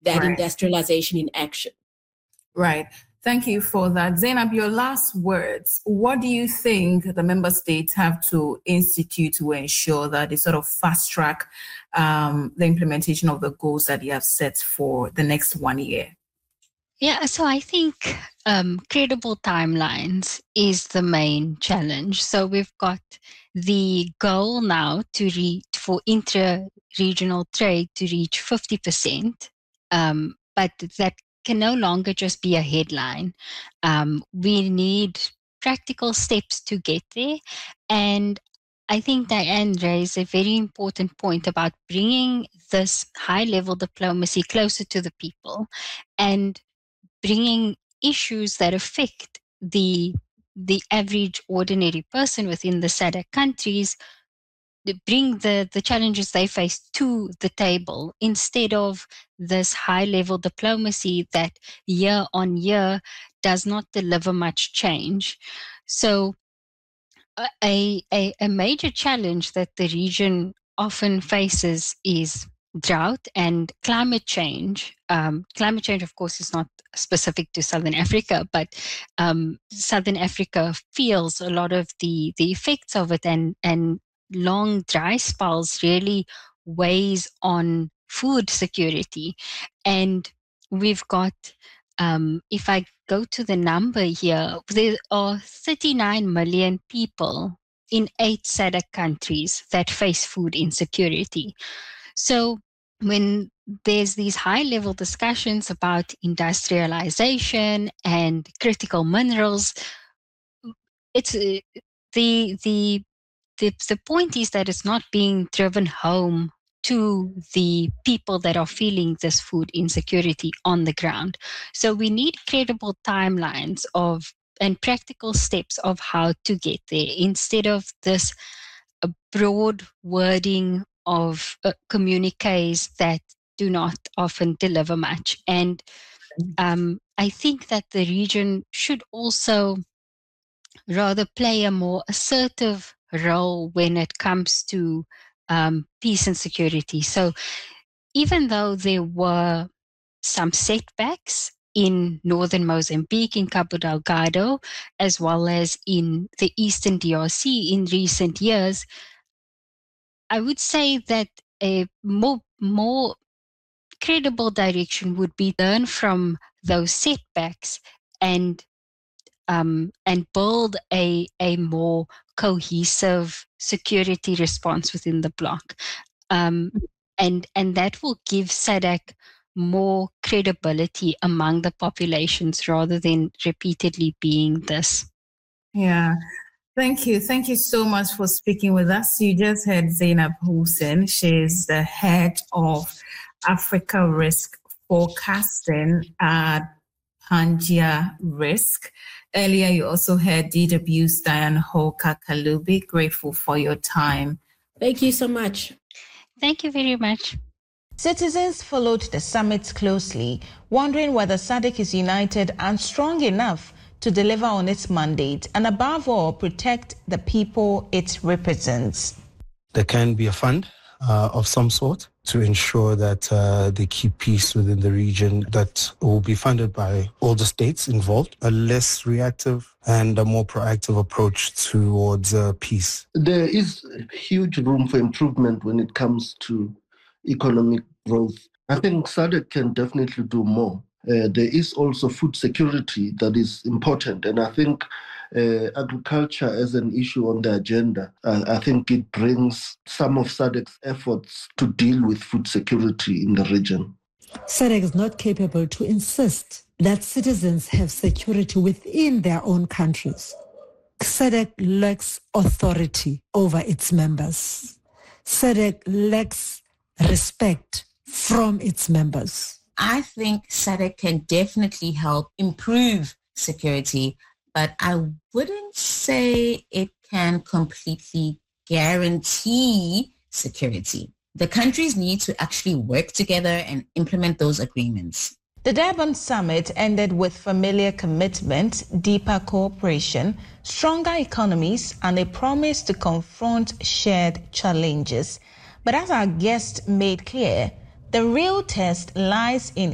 that industrialization in action. Right. Thank you for that. Zainab, your last words. What do you think the member states have to institute to ensure that they sort of fast track the implementation of the goals that you have set for the next 1 year? Yeah, so I think credible timelines is the main challenge. So we've got the goal now for intra-regional trade to reach 50%, but that can no longer just be a headline. We need practical steps to get there. And I think Diane raised a very important point about bringing this high-level diplomacy closer to the people and bringing issues that affect the average ordinary person within the SADC countries, bring the challenges they face to the table instead of this high-level diplomacy that year on year does not deliver much change. So a major challenge that the region often faces is drought and climate change. Climate change, of course, is not specific to Southern Africa, but Southern Africa feels a lot of the effects of it, and long dry spells really weighs on food security. And we've got, if I go to the number here, there are 39 million people in 8 SADC countries that face food insecurity. So when there's these high-level discussions about industrialization and critical minerals, it's the point is that it's not being driven home to the people that are feeling this food insecurity on the ground. So we need credible timelines and practical steps of how to get there, instead of this broad wording of communiques that do not often deliver much. And I think that the region should also rather play a more assertive role when it comes to peace and security. So even though there were some setbacks in northern Mozambique, in Cabo Delgado, as well as in the eastern DRC in recent years, I would say that a more credible direction would be learn from those setbacks and build a more cohesive security response within the bloc, and that will give SADC more credibility among the populations rather than repeatedly being this. Yeah. Thank you. Thank you so much for speaking with us. You just heard Zainab Hussein. She's the head of Africa Risk Forecasting at Pangia Risk. Earlier, you also heard DW's Diane Holker-Kalubi. Grateful for your time. Thank you so much. Thank you very much. Citizens followed the summit closely, wondering whether SADC is united and strong enough to deliver on its mandate and, above all, protect the people it represents. There can be a fund of some sort to ensure that they keep peace within the region, that will be funded by all the states involved, a less reactive and a more proactive approach towards peace. There is huge room for improvement when it comes to economic growth. I think SADC can definitely do more. There is also food security that is important, and I think agriculture as an issue on the agenda, I think it brings some of SADC's efforts to deal with food security in the region. SADC is not capable to insist that citizens have security within their own countries. SADC lacks authority over its members. SADC lacks respect from its members. I think SADC can definitely help improve security, but I wouldn't say it can completely guarantee security. The countries need to actually work together and implement those agreements. The Durban summit ended with familiar commitment, deeper cooperation, stronger economies, and a promise to confront shared challenges. But as our guest made clear, the real test lies in